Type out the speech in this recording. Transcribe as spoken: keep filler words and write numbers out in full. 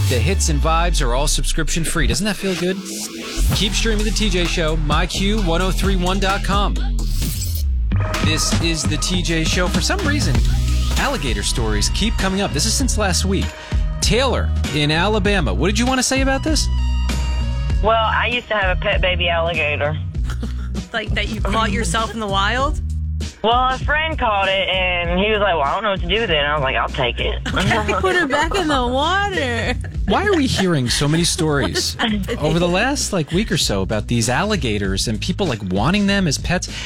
The hits and vibes are all subscription free. Doesn't that feel good? Keep streaming The T J Show, my Q ten thirty-one dot com. This is The T J Show. For some reason, alligator stories keep coming up. This is since last week. Taylor in Alabama. What did you want to say about this? Well, I used to have a pet baby alligator. Like that you caught yourself in the wild? Well, a friend caught it, and he was like, well, I don't know what to do with it. And I was like, I'll take it. Put it back in the water. Why are we hearing so many stories over the last like week or so about these alligators and people like wanting them as pets?